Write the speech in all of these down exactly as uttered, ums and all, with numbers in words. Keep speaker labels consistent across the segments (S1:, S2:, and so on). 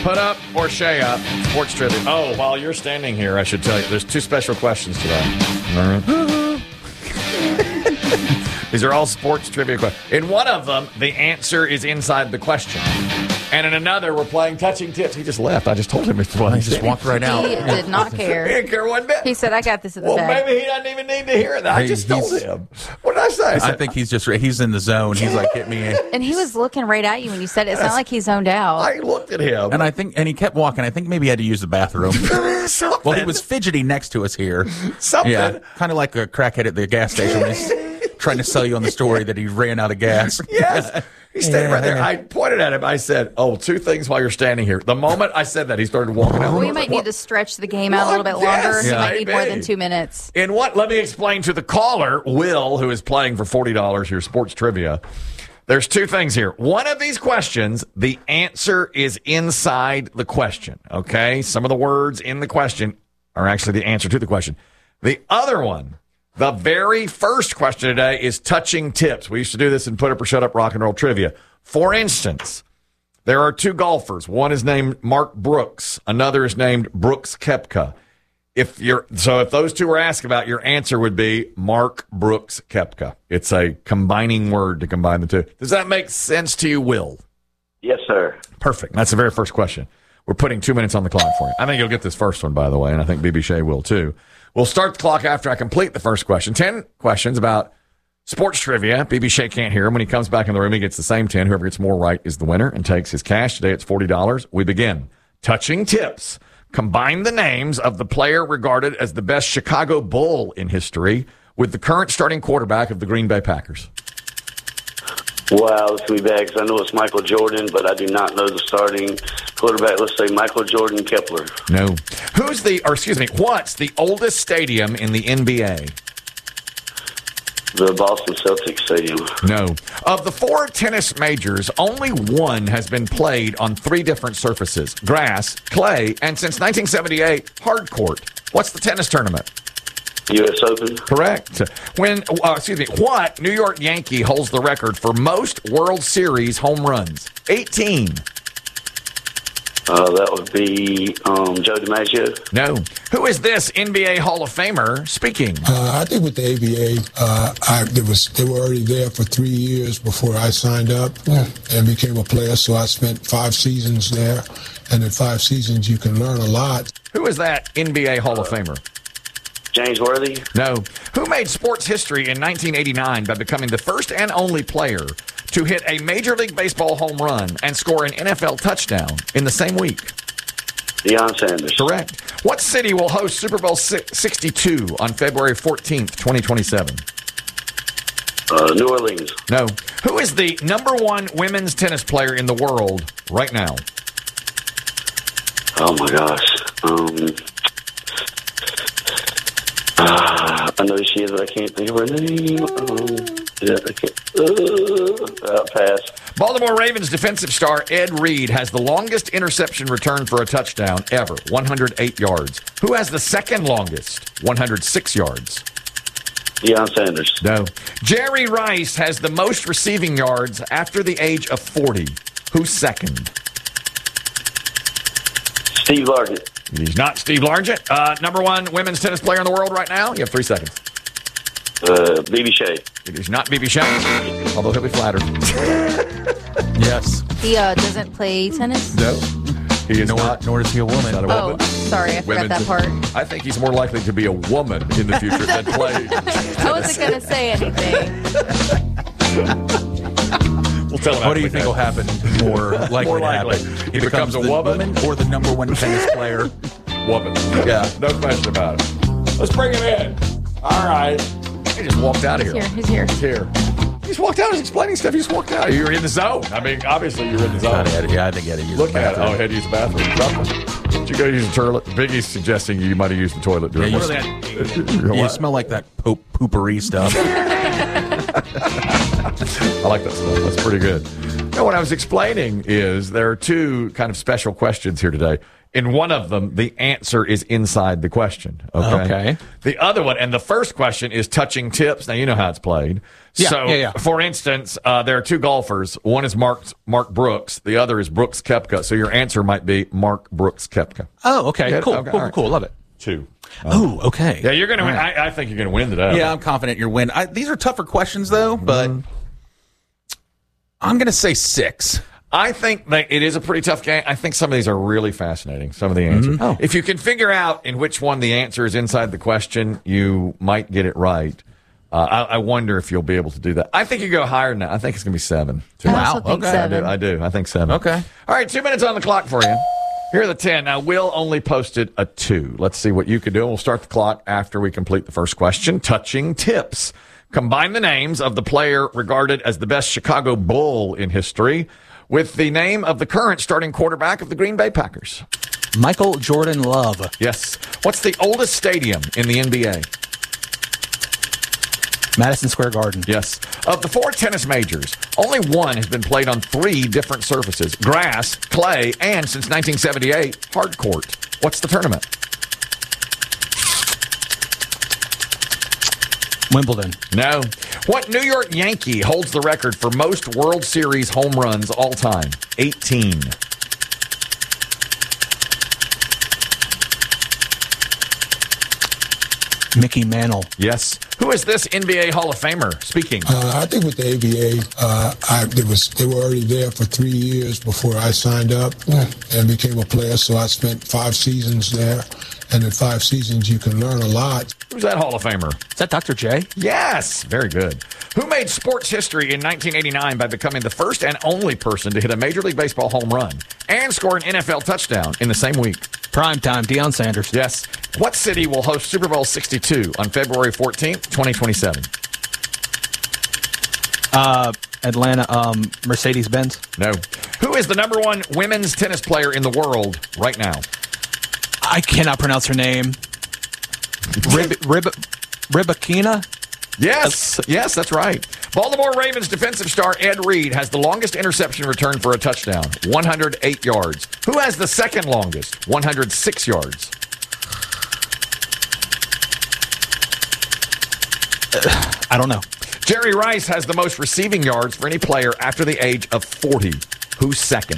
S1: Put up or Shay up. Sports trivia. Oh, while you're standing here, I should tell you, there's two special questions today. All right. These are all sports trivia questions. In one of them, the answer is inside the question. And in another, we're playing touching tips. He just left. I just told him it's
S2: He just walked right out.
S3: He did not care.
S1: He didn't care one bit.
S3: He said, I got this in the
S1: Well,
S3: bag.
S1: maybe he doesn't even need to hear that. I
S2: Hey,
S1: just told
S2: he's-
S1: him. What did I say? I,
S2: I
S1: said,
S2: think he's just he's in the zone. He's like, hit me in.
S3: And he was looking right at you when you said it. It's not like he zoned out.
S1: I looked at him.
S2: And I think, and he kept walking. I think maybe he had to use the bathroom.
S1: Something.
S2: Well, he was fidgety next to us here.
S1: Something.
S2: Yeah, kind of like a crackhead at the gas station when he's trying to sell you on the story that he ran out of gas.
S1: Yes. He's standing right there. I pointed at him. I said, oh, two things while you're standing here. The moment I said that, he started walking out.
S3: We might need to stretch the game out a little bit
S1: Yes,
S3: longer. He
S1: yeah.
S3: might need more
S1: maybe.
S3: than two minutes.
S1: In what? Let me explain to the caller, Will, who is playing for forty dollars here, sports trivia. There's two things here. One of these questions, the answer is inside the question. Okay? Some of the words in the question are actually the answer to the question. The other one, the very first question today is touching tips. We used to do this in Put Up or Shut Up Rock and Roll Trivia. For instance, there are two golfers. One is named Mark Brooks. Another is named Brooks Koepka. If you're so, if those two were asked about, your answer would be Mark Brooks Koepka. It's a combining word to combine the two. Does that make sense to you, Will?
S4: Yes, sir.
S1: Perfect. That's the very first question. We're putting two minutes on the clock for you. I think you'll get this first one, by the way, and I think B B Shea will too. We'll start the clock after I complete the first question. Ten questions about sports trivia. B B Shea can't hear him. When he comes back in the room, he gets the same ten. Whoever gets more right is the winner and takes his cash. Today it's forty dollars. We begin. Touching tips. Combine the names of the player regarded as the best Chicago Bull in history with the current starting quarterback of the Green Bay Packers.
S4: Wow, let's be back because I know it's Michael Jordan, but I do not know the starting quarterback. Let's say Michael Jordan Kepler.
S1: No. Who's the, or excuse me, what's the oldest stadium in the N B A?
S4: The Boston Celtics Stadium.
S1: No. Of the four tennis majors, only one has been played on three different surfaces: grass, clay, and since nineteen seventy-eight, hard court. What's the tennis tournament?
S4: U S Open.
S1: Correct. When, uh, excuse me, what New York Yankee holds the record for most World Series home runs? eighteen.
S4: Uh, that would be um, Joe DiMaggio.
S1: No. Who is this N B A Hall of Famer speaking?
S5: Uh, I think with the A B A, uh, I, there was, they were already there for three years before I signed up and became a player, so I spent five seasons there. And in five seasons, you can learn a lot.
S1: Who is that N B A Hall of Famer?
S4: James Worthy.
S1: No. Who made sports history in nineteen eighty-nine by becoming the first and only player to hit a Major League Baseball home run and score an N F L touchdown in the same week?
S4: Deion Sanders.
S1: Correct. What city will host Super Bowl sixty-two on February fourteenth, twenty twenty-seven?
S4: Uh, New Orleans.
S1: No. Who is the number one women's tennis player in the world right now?
S4: Oh, my gosh. Um, uh, I know she is, but I can't think of her name. Um, yeah, I can't. Uh, I'll pass.
S1: Baltimore Ravens defensive star Ed Reed has the longest interception return for a touchdown ever, one hundred eight yards. Who has the second longest, one hundred six yards?
S4: Deion Sanders.
S1: No. Jerry Rice has the most receiving yards after the age of forty. Who's second?
S4: Steve Largent.
S1: He's not Steve Largent. Uh, number one women's tennis player in the world right now. You have three seconds.
S4: Uh, B B Shea.
S1: It is not B B Shea, although he'll be flattered.
S2: Yes.
S3: He uh, doesn't play tennis?
S1: No. He is
S2: Nor,
S1: not.
S2: nor is he a woman.
S1: Not a
S3: Oh,
S1: woman.
S3: sorry. I forgot
S1: Women's-
S3: that part.
S1: I think he's more likely to be a woman in the future than play.
S3: I wasn't going to say anything.
S1: We'll tell him
S2: What do you
S1: after
S2: think
S1: the
S2: will happen more likely
S1: More
S2: to
S1: likely.
S2: happen?
S1: He becomes a
S2: the
S1: woman?
S2: or the number one tennis player.
S1: woman.
S2: Yeah.
S1: No question about it. Let's bring him in. All right. He just walked out of
S3: He's
S1: here.
S3: here. He's here.
S1: He's here. He just walked out. He's explaining stuff. He just walked out. You're in the zone. I mean, obviously you're in the zone.
S2: Yeah, I think he had to use
S1: Look
S2: the
S1: at it.
S2: bathroom.
S1: Oh, had to use the bathroom. Something. Did you go use the toilet? Biggie's suggesting you might have used the toilet
S2: Yeah,
S1: during
S2: you,
S1: this.
S2: you smell like that poop, poopery stuff.
S1: I like that stuff. That's pretty good. You know, what I was explaining is there are two kind of special questions here today. In one of them, the answer is inside the question. Okay.
S6: Okay.
S1: The other one, and the first question is touching tips. Now, you know how it's played.
S6: Yeah,
S1: so,
S6: yeah, yeah.
S1: for instance, uh, there are two golfers. One is Mark Mark Brooks. The other is Brooks Koepka. So your answer might be Mark Brooks Koepka.
S6: Oh, okay.
S1: Good?
S6: Cool,
S1: Okay,
S6: cool,
S1: all right.
S6: cool. Love it.
S1: Two.
S6: Oh, okay.
S1: Yeah, you're going to win. I, I think you're going to win today.
S2: Yeah, I'm confident you'll win. I, these are tougher questions, though, but I'm going to say six.
S1: I think that it is a pretty tough game. I think some of these are really fascinating, some of the answers.
S6: Oh.
S1: If you can figure out in which one the answer is inside the question, you might get it right. Uh, I, I wonder if you'll be able to do that. I think you go higher than that. I think it's going to be seven. Two.
S3: I also think
S2: okay.
S1: I do.
S3: seven.
S1: I do. I think seven.
S2: Okay.
S1: All right, two minutes on the clock for you. Here are the ten. Now, Will only posted a two. Let's see what you can do. And we'll start the clock after we complete the first question. Touching tips. Combine the names of the player regarded as the best Chicago Bull in history with the name of the current starting quarterback of the Green Bay Packers.
S6: Michael Jordan Love.
S1: Yes. What's the oldest stadium in the N B A?
S6: Madison Square Garden.
S1: Yes. Of the four tennis majors, only one has been played on three different surfaces: grass, clay, and since nineteen seventy-eight, hard court. What's the tournament?
S6: Wimbledon.
S1: No. What New York Yankee holds the record for most World Series home runs all time? eighteen.
S6: Mickey Mantle.
S1: Yes. Who is this N B A Hall of Famer speaking?
S5: Uh, I think with the A B A, uh, I, there was, they were already there for three years before I signed up and became a player, so I spent five seasons there. And in five seasons, you can learn a lot.
S1: Who's that Hall of Famer?
S6: Is that Doctor J?
S1: Yes. Very good. Who made sports history in nineteen eighty-nine by becoming the first and only person to hit a Major League Baseball home run and score an N F L touchdown in the same week?
S6: Prime time. Deion Sanders.
S1: Yes. What city will host Super Bowl sixty-two on February fourteenth, twenty twenty-seven?
S6: Uh, Atlanta. Um, Mercedes Benz.
S1: No. Who is the number one women's tennis player in the world right now?
S6: I cannot pronounce her name. Rib, Rib, Ribakina?
S1: Yes. Yes, that's right. Baltimore Ravens defensive star Ed Reed has the longest interception return for a touchdown, one hundred eight yards. Who has the second longest, one hundred six yards?
S6: I don't know.
S1: Jerry Rice has the most receiving yards for any player after the age of forty. Who's second?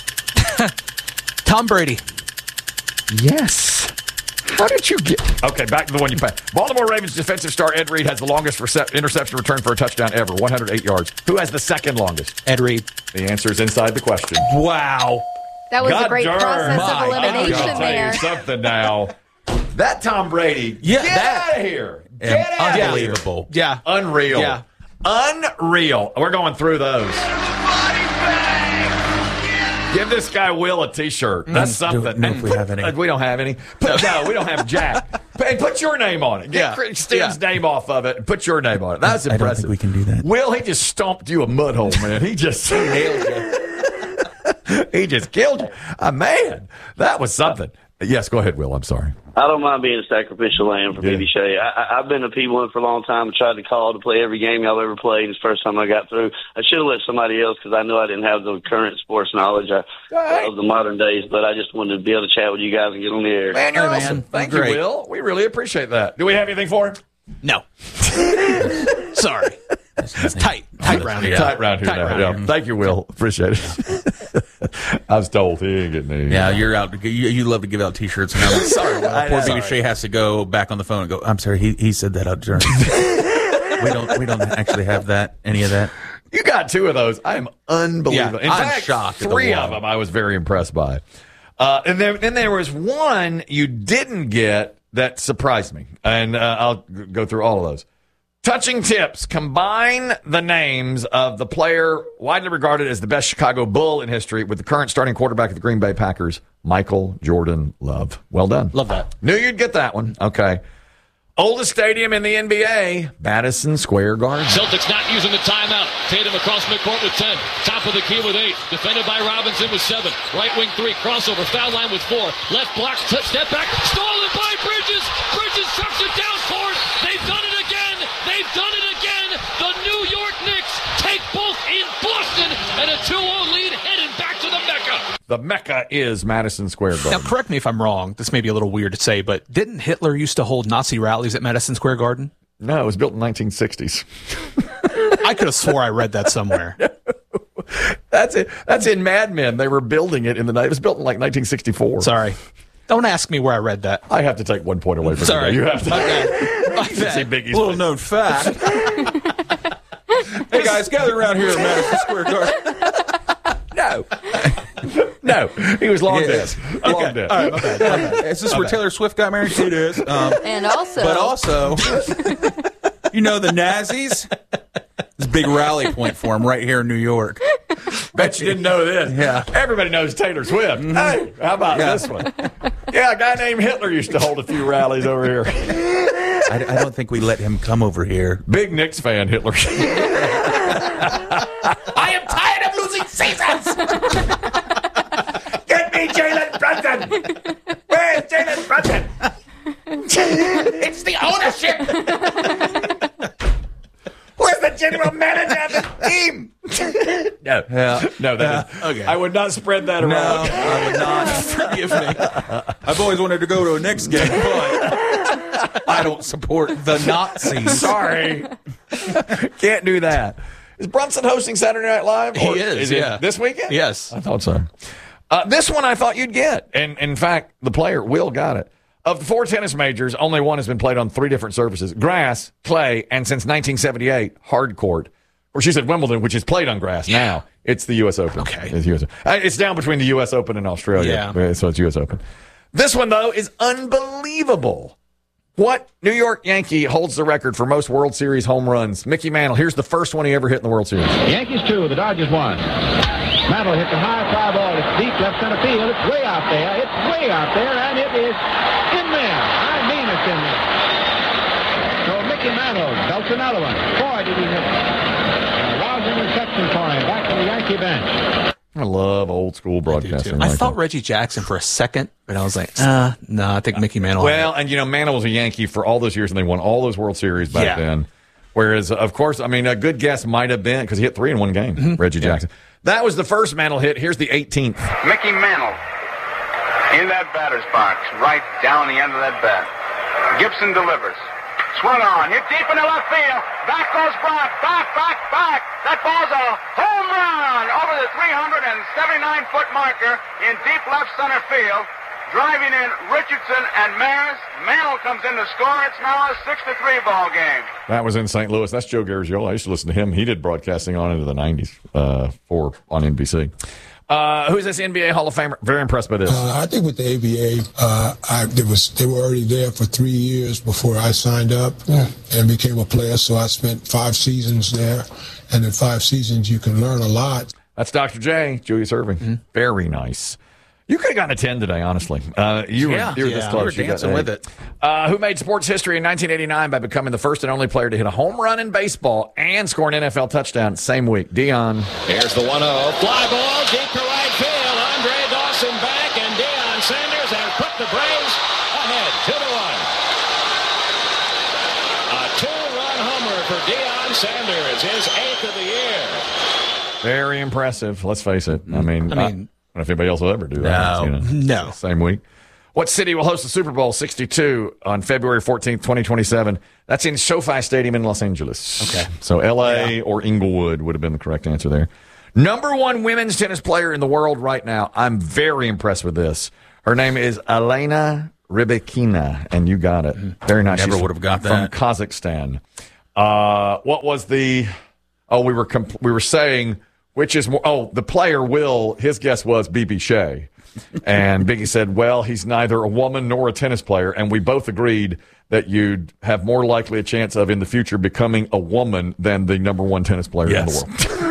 S6: Tom Brady.
S1: Yes. How did you get... Okay, back to the one you played. Baltimore Ravens defensive star Ed Reed has the longest rece- interception return for a touchdown ever, one hundred eight yards. Who has the second longest?
S6: Ed Reed.
S1: The answer is inside the question.
S6: Wow.
S3: That was
S1: God
S3: a great
S1: darn.
S3: process
S1: My,
S3: of elimination
S1: I'm gonna tell
S3: there.
S1: you something now. That Tom Brady,
S2: Yeah,
S1: get
S2: that-
S1: out of here. Get out of here.
S2: Unbelievable.
S6: Yeah.
S1: Unreal.
S6: Yeah.
S1: Unreal. We're going through those. Give this guy Will a T-shirt. That's something.
S2: Don't know if
S1: And
S2: we
S1: put-
S2: have any.
S1: uh, We don't have any. Put, no, we don't have Jack. And put your name on it. Get
S6: Yeah.
S1: Christine's
S6: Yeah.
S1: name off of it and put your name on it. That's
S2: I don't think
S1: impressive.
S2: we can do that.
S1: Will, he just stomped you a mud hole, man. He just nailed you. He just killed you. Uh, man, that was something. Yes, go ahead, Will. I'm sorry.
S4: I don't mind being a sacrificial lamb for
S1: Yeah.
S4: B B Shea. I, I, I've been a P one for a long time. I tried to call to play every game y'all ever played. It's the first time I got through. I should have let somebody else because I knew I didn't have the current sports knowledge I,
S1: right.
S4: of the modern days. But I just wanted to be able to chat with you guys and get on the air.
S1: Man, you're
S2: Hey, man.
S1: awesome. Thank you,
S2: Great.
S1: Will. We really appreciate that. Do we have anything for him?
S6: No. Sorry. It's tight. Tight round here.
S1: Tight round here
S6: Tight
S1: now.
S6: round
S1: Yeah.
S6: here.
S1: Thank you, Will. Appreciate it. I was told he ain't getting any.
S2: Yeah, you're out. You, you love to give out T-shirts. Now.
S1: Sorry, I
S2: Poor
S1: know.
S2: B B Shea has to go back on the phone and go. I'm sorry. He he said that out during. we don't we don't actually have that any of that.
S1: You got two of those. I am unbelievable.
S2: Yeah,
S1: In
S2: I'm
S1: fact,
S2: shocked at the
S1: three of
S2: one.
S1: them I was very impressed by. Uh, and then, then there was one you didn't get that surprised me. And uh, I'll g- go through all of those. Touching tips. Combine the names of the player widely regarded as the best Chicago Bull in history with the current starting quarterback of the Green Bay Packers, Michael Jordan Love. Well done.
S6: Love that.
S1: Knew you'd get that one. Okay. Oldest stadium in the N B A, Madison Square Garden.
S7: Celtics not using the timeout. Tatum across midcourt with ten. Top of the key with eight. Defended by Robinson with seven. Right wing three. Crossover. Foul line with four. Left block. T- step back. Stolen by Bridges. Bridges chucks it down court. They've done it again. They've done it again. The New York Knicks take both in Boston and a two oh lead heading back to the Mecca.
S1: The Mecca is Madison Square Garden.
S6: Now, correct me if I'm wrong. This may be a little weird to say, but didn't Hitler used to hold Nazi rallies at Madison Square Garden?
S1: No, it was built in nineteen sixties.
S6: I could have swore I read that somewhere.
S1: That's it. That's in Mad Men. They were building it in the night. It was built in like nineteen sixty-four.
S6: Sorry. Don't ask me where I read that.
S1: I have to take one point away from
S6: Sorry.
S1: you. You have to.
S6: Okay.
S1: You can see Biggie's
S2: Little known fact. Hey guys, gather around here at Madison Square Garden.
S1: No. No. He was long
S2: Yeah.
S1: dead. Long
S2: Okay.
S1: dead.
S2: All right, my bad, my bad. Is this where Taylor Swift got married? It is. Um,
S3: And also,
S2: but also, you know the Nazis? This big rally point for them right here in New York.
S1: Bet you didn't know this.
S2: Yeah.
S1: Everybody knows Taylor Swift. Hey, how about
S2: Yeah.
S1: this one? Yeah, a guy named Hitler used to hold a few rallies over here.
S2: I, I don't think we let him come over here.
S1: Big Knicks fan, Hitler. I am tired of losing seasons. Get me Jalen Brunson. Where's Jalen Brunson? It's the ownership. Where's the general manager of the team? No,
S2: Yeah.
S1: no, that is,
S2: Okay.
S1: I would not spread that
S2: No,
S1: around.
S2: I would not. Forgive me. I've always wanted to go to a Knicks game, but I don't support the Nazis.
S1: Sorry, can't do that. Is Brunson hosting Saturday Night Live?
S6: He
S1: Or
S6: is,
S1: it
S6: yeah.
S1: this weekend?
S6: Yes.
S1: I thought so. Uh, this one I thought you'd get, and in fact, the player Will got it. Of the four tennis majors, only one has been played on three different surfaces: grass, clay, and since nineteen seventy-eight, hard court. Or she said Wimbledon, which is played on grass now. It's the U S Open.
S6: Okay.
S1: It's, U S Uh, it's down between the U S Open and Australia.
S6: Yeah.
S1: So it's U S Open. This one, though, is unbelievable. What New York Yankee holds the record for most World Series home runs? Mickey Mantle. Here's the first one he ever hit in the World Series.
S8: Yankees two, the Dodgers one. Mantle hits a high fly ball. It's deep left center field. It's way out there. It's way out there, and it is in there. I mean it's in there. So Mickey Mantle belts another one. Boy, did he hit it. A rousing reception for him back to the Yankee bench.
S1: I love old school broadcasting.
S6: I
S1: like
S6: thought
S1: that.
S6: Reggie Jackson for a second, but I was like, uh, no, I think Mickey Mantle.
S1: Well, and you know, Mantle was a Yankee for all those years, and they won all those World Series back
S6: Yeah.
S1: then. Whereas, of course, I mean, a good guess might have been because he hit three in one game. Reggie Jackson. That was the first Mantle hit. Here's the eighteenth.
S9: Mickey Mantle in that batter's box, right down the end of that bat. Gibson delivers. Swung on, hit deep into left field. Back goes Brock. Back, back, back. That ball's a home run over the three hundred seventy-nine foot marker in deep left center field. Driving in Richardson and Maris. Mantle comes in to score. It's now a six to three ball game.
S1: That was in Saint Louis. That's Joe Garagiola. I used to listen to him. He did broadcasting on into the nineties uh, for on N B C. Uh, who's this N B A Hall of Famer? Very impressed by this.
S5: Uh, I think with the A B A, uh, I, there was, they were already there for three years before I signed up and became a player. So I spent five seasons there. And in five seasons, you can learn a lot.
S1: That's Doctor J, Julius Irving.
S6: Mm-hmm.
S1: Very nice. You could have gotten a ten today, honestly. Uh, you
S6: Yeah.
S1: were, you were this
S6: Yeah.
S1: close.
S2: We were
S1: You got
S2: dancing
S1: an
S2: with
S1: eight.
S2: it.
S1: Uh, who made sports history in nineteen eighty-nine by becoming the first and only player to hit a home run in baseball and score an N F L touchdown same week? Dion.
S7: Here's the one oh. Fly ball deep to right field. Andre Dawson back, and Deion Sanders has put the Braves ahead two to one. A two-run homer for Deion Sanders, his eighth of the year.
S1: Very impressive. Let's face it. I mean,
S6: I mean-
S1: I don't know if anybody else will ever do that.
S2: No.
S1: you know,
S6: No.
S1: Same week. What city will host the Super Bowl sixty-two on February fourteenth, twenty twenty-seven? That's in SoFi Stadium in Los Angeles.
S6: Okay.
S1: So L A or Inglewood would have been the correct answer there. Number one women's tennis player in the world right now. I'm very impressed with this. Her name is Elena Rybakina, and you got it. Very nice.
S2: Never
S1: She's
S2: would have got
S1: from
S2: that.
S1: Kazakhstan. Uh, what was the? Oh, we were comp- we were saying which is more. Oh, the player Will. His guess was B B Shea, and Biggie said, "Well, he's neither a woman nor a tennis player," and we both agreed that you'd have more likely a chance of in the future becoming a woman than the number one tennis player
S2: Yes.
S1: in the world.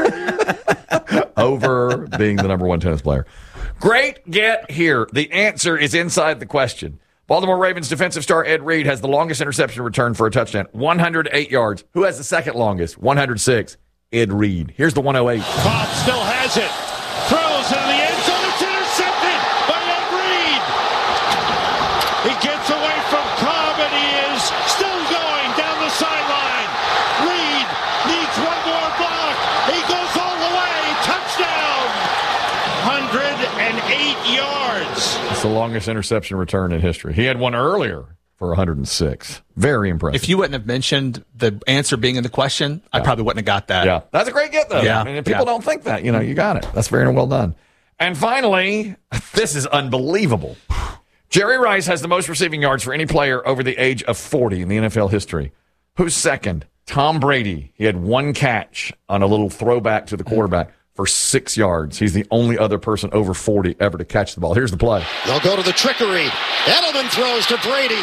S1: Over being the number one tennis player. Great get here. The answer is inside the question. Baltimore Ravens defensive star Ed Reed has the longest interception return for a touchdown, one hundred eight yards. Who has the second longest? one hundred six. Ed Reed. Here's the one oh eight.
S7: Cobb still has it. Throws into the end zone. It's intercepted by Ed Reed. He gets away from Cobb, and he is still going down the sideline. Reed needs one more block. He goes all the way. Touchdown. one hundred yards.
S1: It's the longest interception return in history. He had one earlier for one hundred six. Very impressive.
S6: If you wouldn't have mentioned the answer being in the question, I probably wouldn't have got that.
S1: Yeah, that's a great get, though.
S6: Yeah.
S1: I mean, people
S6: Yeah.
S1: don't think that. You know, you got it. That's very well done. And finally, this is unbelievable. Jerry Rice has the most receiving yards for any player over the age of forty in the N F L history. Who's second? Tom Brady. He had one catch on a little throwback to the quarterback for six yards. He's the only other person over forty ever to catch the ball. Here's the play.
S10: They'll go to the trickery. Edelman throws to Brady.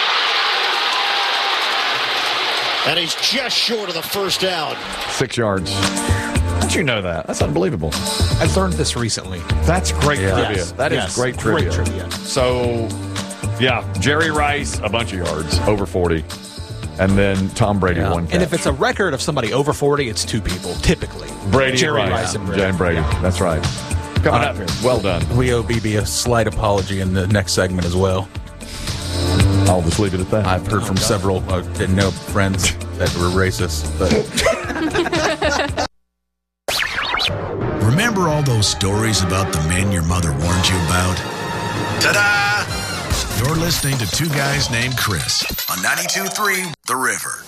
S10: And he's just short of the first down.
S1: Six yards. Don't you know that? That's unbelievable.
S6: I learned this recently.
S1: That's great
S6: Yeah.
S1: trivia.
S6: Yes.
S1: That is
S6: Yes.
S1: great trivia.
S6: Great trivia.
S1: So, yeah, Jerry Rice, a bunch of yards, over forty. And then Tom Brady,
S6: Yeah.
S1: one catch.
S6: And if it's a record of somebody over forty, it's two people, typically.
S1: Brady
S6: Jerry
S1: and
S6: Rice
S1: Rice.
S6: and Brady.
S1: Jay and Brady.
S6: Yeah.
S1: That's right. Coming
S2: Uh,
S1: up here. Well done.
S2: We owe B B a slight apology in the next segment as well.
S1: I'll just leave it at that.
S2: I've heard from several, uh, didn't know friends that were racist, but
S11: Remember all those stories about the men your mother warned you about? Ta-da! You're listening to Two Guys Named Chris on ninety-two point three The River.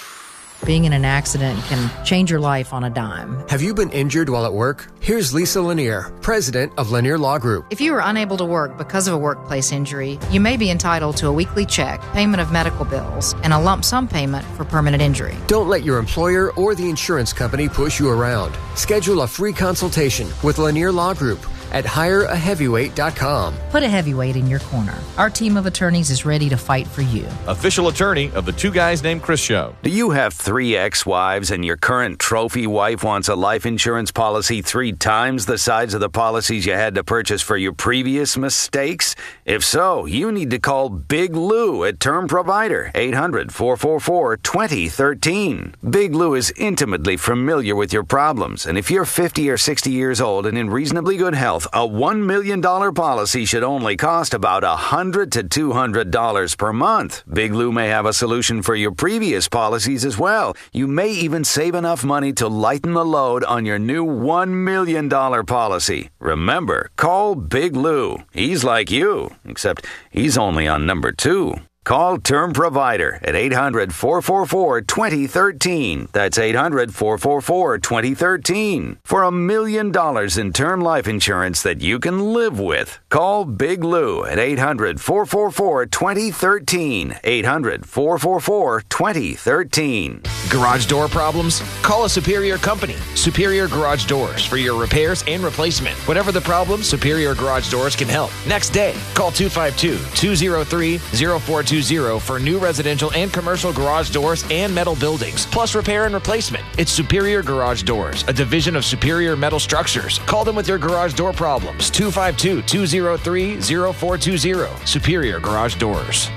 S12: Being in an accident can change your life on a dime.
S13: Have you been injured while at work? Here's Lisa Lanier, president of Lanier Law Group.
S12: If you are unable to work because of a workplace injury, you may be entitled to a weekly check, payment of medical bills, and a lump sum payment for permanent injury.
S13: Don't let your employer or the insurance company push you around. Schedule a free consultation with Lanier Law Group at hire a heavyweight dot com.
S12: Put a heavyweight in your corner. Our team of attorneys is ready to fight for you.
S14: Official attorney of the Two Guys Named Chris show.
S15: Do you have three ex-wives and your current trophy wife wants a life insurance policy three times the size of the policies you had to purchase for your previous mistakes? If so, you need to call Big Lou at Term Provider, eight hundred, four four four, two zero one three. Big Lou is intimately familiar with your problems, and if you're fifty or sixty years old and in reasonably good health, a one million dollars policy should only cost about one hundred to two hundred dollars per month. Big Lou may have a solution for your previous policies as well. You may even save enough money to lighten the load on your new one million dollars policy. Remember, call Big Lou. He's like you, except he's only on number two. Call Term Provider at eight hundred, four four four, two zero one three. That's eight hundred, four four four, two zero one three. For a million dollars in term life insurance that you can live with, call Big Lou at eight hundred, four four four, two zero one three. eight hundred, four four four, two zero one three.
S16: Garage door problems? Call a Superior company. Superior Garage Doors for your repairs and replacement. Whatever the problem, Superior Garage Doors can help. Next day, call two five two, two zero three, zero four two zero for new residential and commercial garage doors and metal buildings, plus repair and replacement. It's Superior Garage Doors, a division of Superior Metal Structures. Call them with your garage door problems. two five two, two zero three, zero four two zero. Superior Garage Doors.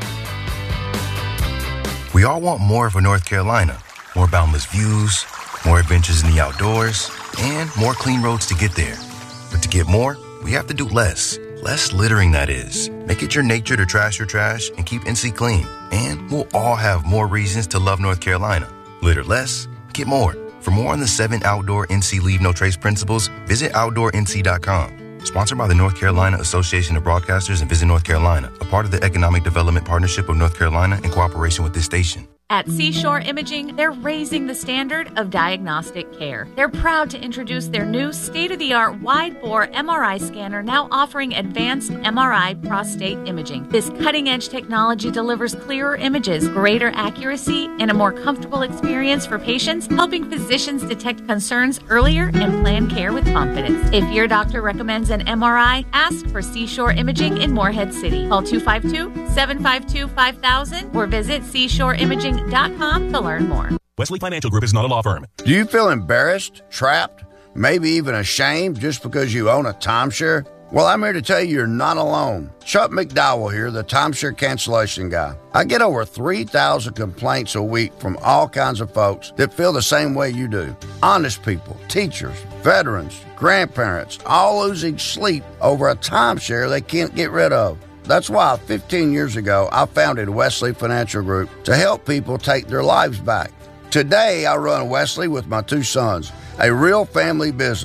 S17: We all want more of a North Carolina. More boundless views, more adventures in the outdoors, and more clean roads to get there. But to get more, we have to do less. Less littering, that is. Make it your nature to trash your trash and keep N C clean. And we'll all have more reasons to love North Carolina. Litter less, get more. For more on the seven outdoor N C Leave No Trace principles, visit outdoor N C dot com. Sponsored by the North Carolina Association of Broadcasters and Visit North Carolina, a part of the Economic Development Partnership of North Carolina in cooperation with this station.
S18: At Seashore Imaging, they're raising the standard of diagnostic care. They're proud to introduce their new state-of-the-art wide-bore M R I scanner, now offering advanced M R I prostate imaging. This cutting-edge technology delivers clearer images, greater accuracy, and a more comfortable experience for patients, helping physicians detect concerns earlier and plan care with confidence. If your doctor recommends an M R I, ask for Seashore Imaging in Morehead City. Call two five two, seven five two, five thousand or visit seashore imaging dot com to learn more.
S19: Wesley Financial Group is not a law firm.
S20: Do you feel embarrassed, trapped, maybe even ashamed just because you own a timeshare? Well, I'm here to tell you you're not alone. Chuck McDowell here, the timeshare cancellation guy. I get over three thousand complaints a week from all kinds of folks that feel the same way you do. Honest people, teachers, veterans, grandparents, all losing sleep over a timeshare they can't get rid of. That's why fifteen years ago, I founded Wesley Financial Group to help people take their lives back. Today, I run Wesley with my two sons, a real family business.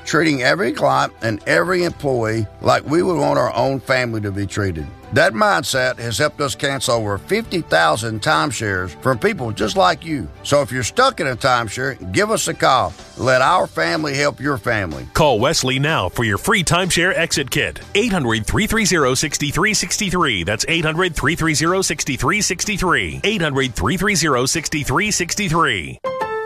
S20: treating every client and every employee like we would want our own family to be treated. That mindset has helped us cancel over fifty thousand timeshares from people just like you. So if you're stuck in a timeshare, give us a call. Let our family help your family.
S19: Call Wesley now for your free timeshare exit kit. eight hundred, three three zero, six three six three. That's eight hundred, three three zero, six three six three. eight hundred, three three zero, six three six three.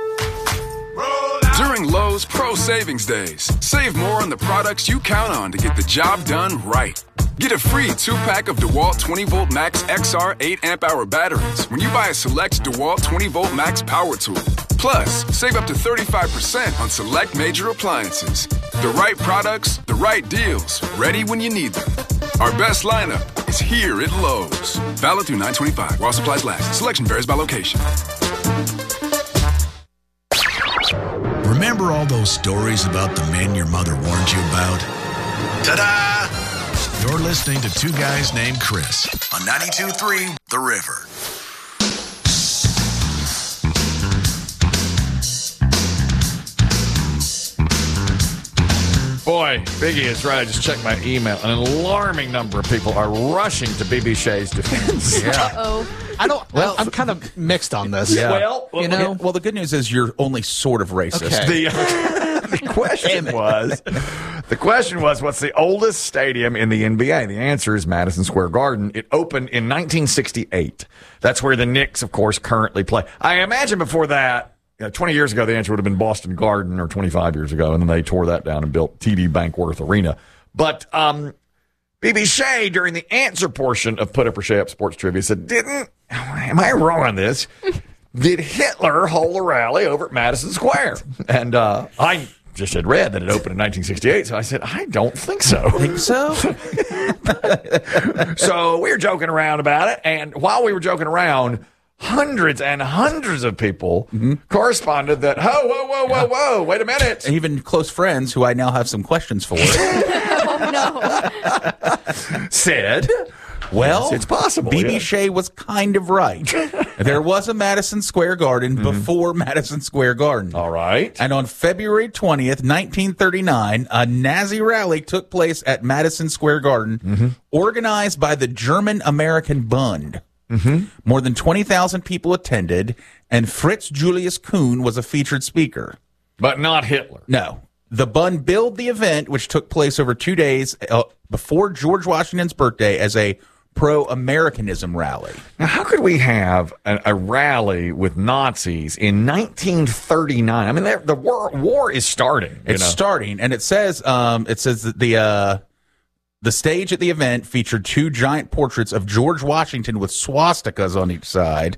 S21: During Lowe's Pro Savings Days, save more on the products you count on to get the job done right. Get a free two-pack of DeWalt twenty volt Max X R eight amp hour batteries when you buy a select DeWalt twenty volt Max power tool. Plus, save up to thirty-five percent on select major appliances. The right products, the right deals, ready when you need them. Our best lineup is here at Lowe's. Valid through nine twenty-five while supplies last. Selection varies by location.
S11: Remember all those stories about the men your mother warned you about? Ta-da! You're listening to Two Guys Named Chris on ninety-two point three The River.
S1: Boy, Biggie is right. I just checked my email. An alarming number of people are rushing to B B Shea's defense.
S6: Yeah.
S3: Uh-oh.
S6: I don't. Well, I'm kind of mixed on this.
S2: Yeah.
S1: Well,
S2: you know. Well, the good news is you're only sort of racist.
S6: Okay.
S1: The, the question was, the question was, what's the oldest stadium in the N B A? The answer is Madison Square Garden. It opened in nineteen sixty-eight. That's where the Knicks, of course, currently play. I imagine before that, you know, twenty years ago, the answer would have been Boston Garden, or twenty-five years ago, and then they tore that down and built T D Bankworth Arena. But um, B B Shea, during the answer portion of Put Up or Shea Up Sports Trivia, said, didn't, am I wrong on this? Did Hitler hold a rally over at Madison Square? And uh, I just had read that it opened in nineteen sixty-eight, so I said, I don't think so.
S2: Think so?
S1: So we were joking around about it, and while we were joking around, hundreds and hundreds of people mm-hmm. corresponded that, whoa, whoa, whoa, whoa, whoa, wait a minute.
S2: Even close friends who I now have some questions for.
S3: Oh, no.
S1: Said,
S2: well,
S1: yes, it's possible.
S2: B B
S1: yeah.
S2: Shea was kind of right. There was a Madison Square Garden mm-hmm. before Madison Square Garden.
S1: All right.
S2: And on February twentieth, nineteen thirty-nine, a Nazi rally took place at Madison Square Garden, mm-hmm. organized by the German-American Bund. Mm-hmm. More than twenty thousand people attended, and Fritz Julius Kuhn was a featured speaker.
S1: But not Hitler.
S2: No. The Bund billed the event, which took place over two days uh, before George Washington's birthday, as a pro-Americanism rally.
S1: Now, how could we have a, a rally with Nazis in nineteen thirty-nine? I mean, the war, war is starting.
S2: It's
S1: you know?
S2: starting, and it says um, it says that the uh, the stage at the event featured two giant portraits of George Washington with swastikas on each side,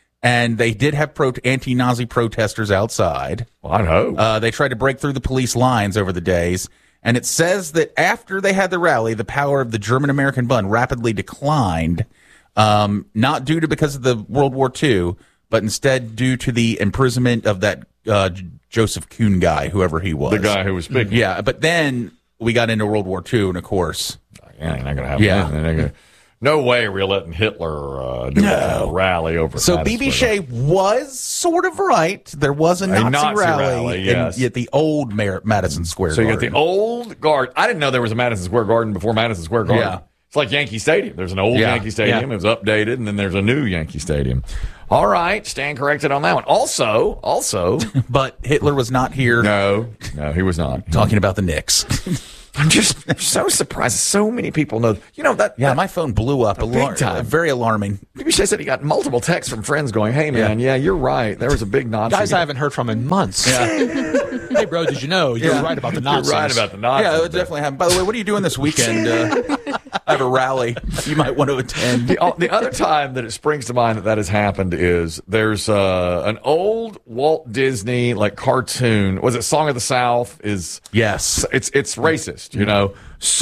S2: and they did have pro- anti-Nazi protesters outside.
S1: Well, I know.
S2: Uh, they tried to break through the police lines over the days. And it says that after they had the rally, the power of the German-American Bund rapidly declined, um, not due to because of the World War Two, but instead due to the imprisonment of that uh, Joseph Kuhn guy, whoever he was.
S1: The guy who was speaking.
S2: Yeah, but then we got into World War Two, and of course...
S1: Yeah, ain't not going to happen.
S2: Yeah.
S1: They're gonna, no way we're letting Hitler uh, do
S2: no.
S1: a rally over
S2: So
S1: Madison
S2: B B
S1: Square.
S2: Shea was sort of right. There was a,
S1: A
S2: Nazi,
S1: Nazi
S2: rally,
S1: rally, yes.
S2: in, at the old Mar- Madison Square
S1: So you
S2: Garden.
S1: got the old guard. I didn't know there was a Madison Square Garden before Madison Square Garden.
S2: Yeah.
S1: It's like Yankee Stadium. There's an old
S2: Yeah.
S1: Yankee Stadium.
S2: Yeah.
S1: It was updated, and then there's a new Yankee Stadium. All right, stand corrected on that one. Also, also,
S2: but Hitler was not here.
S1: No, no, he was not.
S2: Talking about the Knicks.
S1: I'm just so surprised. So many people know. You know that.
S2: Yeah,
S1: that,
S2: my phone blew up.
S1: big
S2: Alar-
S1: time.
S2: Very alarming.
S1: B B Shea said he got multiple texts from friends going, "Hey man, yeah, yeah you're right. There was a big Nazi
S6: Guys I haven't heard from in months.
S2: Yeah.
S6: Hey, bro, did you know you're
S2: Yeah.
S6: right about the Nazis?
S1: You're right about the Nazis.
S2: Yeah, it definitely happened. By the way, what are you doing this weekend? Uh, I have a rally you might want to attend.
S1: The, the other time that it springs to mind that that has happened is there's uh, an old Walt Disney like cartoon. Was it Song of the South? Is
S2: yes,
S1: it's it's racist, you know.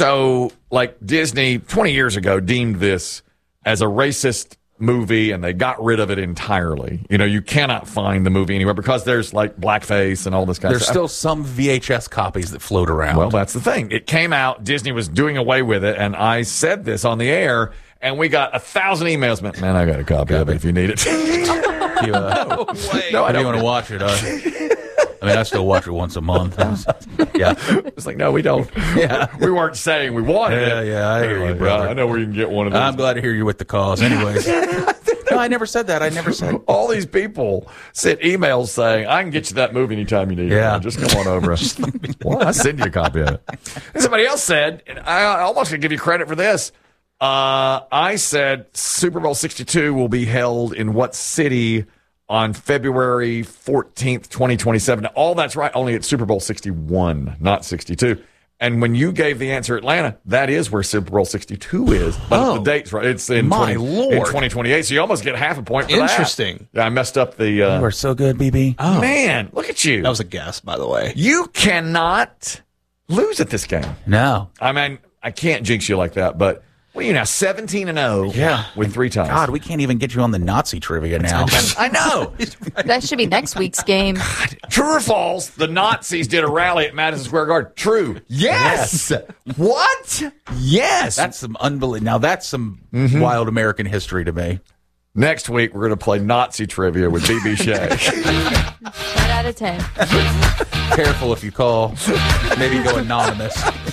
S1: So like Disney twenty years ago deemed this as a racist movie, and they got rid of it entirely. You know, you cannot find the movie anywhere because there's like blackface and all this kind
S2: There's
S1: of stuff.
S2: still some V H S copies that float around.
S1: Well, that's the thing. It came out, Disney was doing away with it, and I said this on the air, and we got a thousand emails. Man, man I got a copy of it if you need it.
S2: you, uh,
S1: no, I
S2: if
S1: don't
S2: you want to watch it, uh, I mean, I still watch it once a month. Yeah.
S1: It's like, no, we don't.
S2: Yeah.
S1: We weren't saying we wanted
S2: Yeah,
S1: it.
S2: yeah, I hear you, brother.
S1: Yeah, I know where you can get one of those.
S2: I'm glad to hear you with the cause. Anyways. No, I never said that. I never said.
S1: All these people sent emails saying, I can get you that movie anytime you need
S2: Yeah.
S1: it. Just come on over. Well, I'll send you a copy of it. And somebody else said, and I almost going to give you credit for this. Uh, I said Super Bowl sixty-two will be held in what city on February fourteenth, twenty twenty-seven. Now, all that's right, only it's Super Bowl sixty-one, not sixty-two. And when you gave the answer Atlanta, that is where Super Bowl sixty-two is. But
S6: Oh.
S1: the date's right. It's in,
S6: My
S1: 20,
S6: Lord.
S1: in twenty twenty-eight, so you almost get half a point for that.
S6: Interesting.
S1: Yeah, I messed up the... Uh,
S2: You are so good, B B.
S6: Oh.
S1: Man, look at you.
S6: That was a guess, by the way.
S1: You cannot lose at this game.
S2: No.
S1: I mean, I can't jinx you like that, but... Well, you now seventeen and oh
S2: Yeah.
S1: with three ties.
S2: God, we can't even get you on the Nazi trivia now.
S1: I know.
S3: That should be next week's game.
S1: True or false? The Nazis did a rally at Madison Square Garden. True. Yes. What? Yes.
S2: That's some unbelievable. Now that's some
S1: Mm-hmm.
S2: wild American history to me.
S1: Next week we're going to play Nazi trivia with B B Shea.
S3: ten out of ten.
S2: Careful if you call. Maybe go anonymous.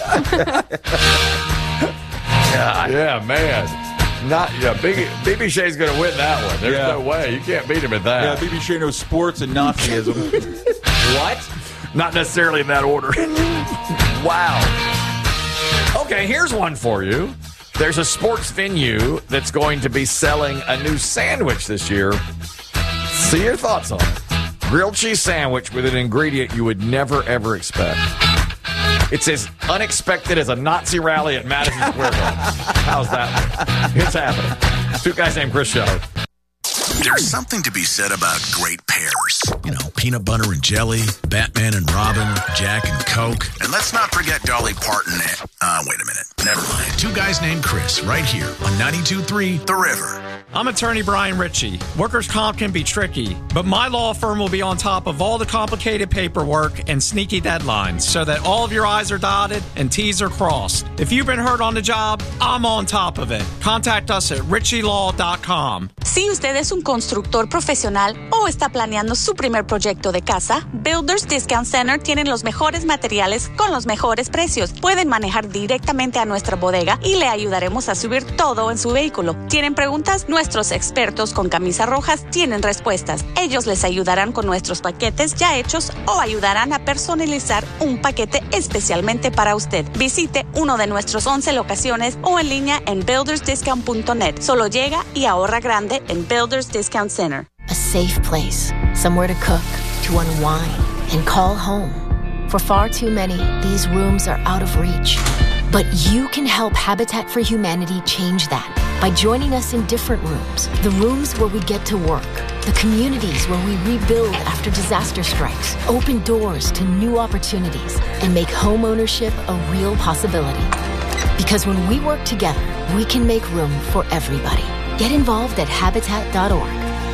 S1: God. Yeah, man. Not yeah. B B Shea's going to win that one. There's
S2: Yeah.
S1: no way you can't beat him at that.
S2: Yeah, B B Shea knows sports and Nazism.
S1: What? Not necessarily in that order. Wow. Okay, here's one for you. There's a sports venue that's going to be selling a new sandwich this year. See your thoughts on it. Grilled cheese sandwich with an ingredient you would never, ever expect. It's as unexpected as a Nazi rally at Madison Square Garden. How's that? It's happening. Two Guys Named Chris show.
S11: There's something to be said about great pairs. You know, peanut butter and jelly, Batman and Robin, Jack and Coke. And let's not forget Dolly Parton and... Uh, wait a minute. Never mind. Two Guys Named Chris, right here on ninety-two point three The River.
S4: I'm attorney Brian Ritchie. Workers' comp can be tricky, but my law firm will be on top of all the complicated paperwork and sneaky deadlines so that all of your I's are dotted and T's are crossed. If you've been hurt on the job, I'm on top of it. Contact us at ritchie law dot com.
S22: Si usted es un constructor profesional o está planeando su primer proyecto de casa, Builders Discount Center tienen los mejores materiales con los mejores precios. Pueden manejar directamente a nuestra bodega y le ayudaremos a subir todo en su vehículo. ¿Tienen preguntas? Nuestros expertos con camisas rojas tienen respuestas. Ellos les ayudarán con nuestros paquetes ya hechos o ayudarán a personalizar un paquete especialmente para usted. Visite uno de nuestros once locaciones o en línea en builders discount punto net. Solo llega y ahorra grande en Builders Discount Center.
S23: A safe place, somewhere to cook, to unwind, and call home. For far too many, these rooms are out of reach. But you can help Habitat for Humanity change that by joining us in different rooms. The rooms where we get to work, the communities where we rebuild after disaster strikes, open doors to new opportunities, and make home ownership a real possibility. Because when we work together, we can make room for everybody. Get involved at habitat dot org.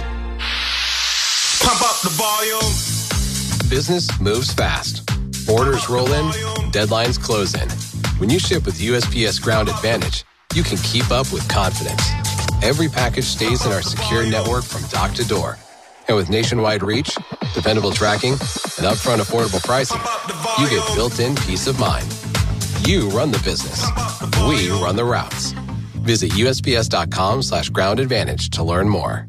S24: Pump up the volume. Business moves fast. Orders roll in, deadlines close in. When you ship with U S P S Ground Advantage, you can keep up with confidence. Every package stays in our secure network from dock to door. And with nationwide reach, dependable tracking, and upfront affordable pricing, you get built-in peace of mind. You run the business. We run the routes. Visit U S P S dot com slash ground advantage to learn more.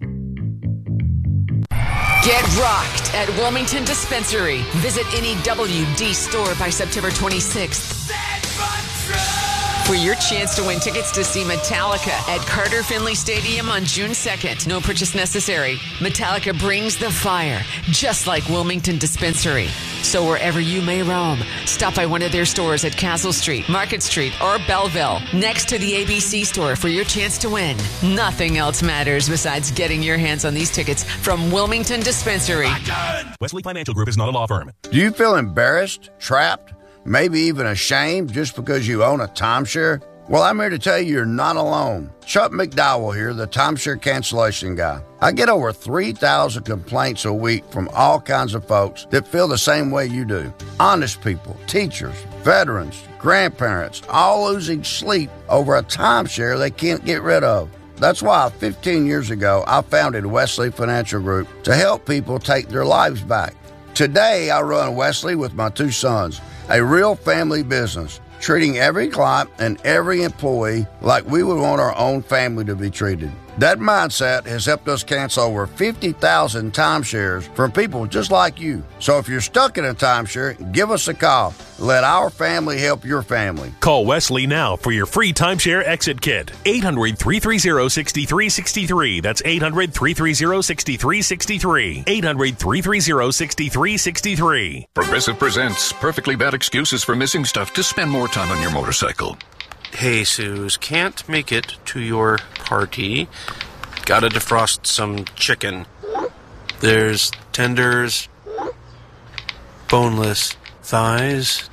S25: Get rocked at Wilmington Dispensary. Visit any W D store by September twenty-sixth. For your chance to win tickets to see Metallica at Carter Finley Stadium on June second. No purchase necessary. Metallica brings the fire, just like Wilmington Dispensary. So wherever you may roam, stop by one of their stores at Castle Street, Market Street, or Belleville, next to the A B C store for your chance to win. Nothing else matters besides getting your hands on these tickets from Wilmington Dispensary.
S26: Wesley Financial Group is not a law firm.
S20: Do you feel embarrassed, trapped, maybe even ashamed just because you own a timeshare? Well, I'm here to tell you you're not alone. Chuck McDowell here, the timeshare cancellation guy. I get over three thousand complaints a week from all kinds of folks that feel the same way you do. Honest people, teachers, veterans, grandparents, all losing sleep over a timeshare they can't get rid of. That's why fifteen years ago, I founded Wesley Financial Group to help people take their lives back. Today, I run Wesley with my two sons, a real family business, treating every client and every employee like we would want our own family to be treated. That mindset has helped us cancel over fifty thousand timeshares from people just like you. So if you're stuck in a timeshare, give us a call. Let our family help your family.
S19: Call Wesley now for your free timeshare exit kit. eight hundred, three three zero, six three six three. That's eight hundred, three three zero, six three six three. eight hundred, three three zero, six three six three.
S5: Progressive presents perfectly bad excuses for missing stuff to spend more time on your motorcycle.
S7: Hey, Suze, can't make it to your party. Gotta defrost some chicken. There's tenders, boneless thighs.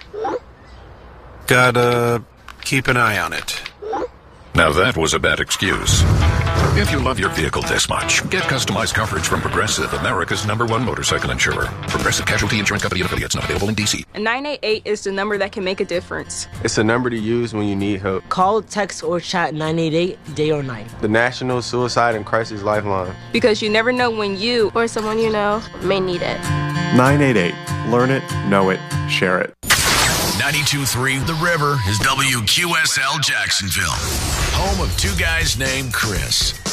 S7: Gotta keep an eye on it.
S5: Now that was a bad excuse. If you love your vehicle this much, get customized coverage from Progressive, America's number one motorcycle insurer. Progressive Casualty Insurance Company and affiliates, not available in D C.
S8: nine eight eight is the number that can make a difference.
S9: It's a number to use when you need help.
S10: Call, text, or chat nine eight eight, day or night.
S9: The National Suicide and Crisis Lifeline.
S8: Because you never know when you or someone you know may need it.
S13: nine eight eight. Learn it, know it, share it.
S11: ninety-two point three The River is W Q S L Jacksonville, home of two guys named Chris.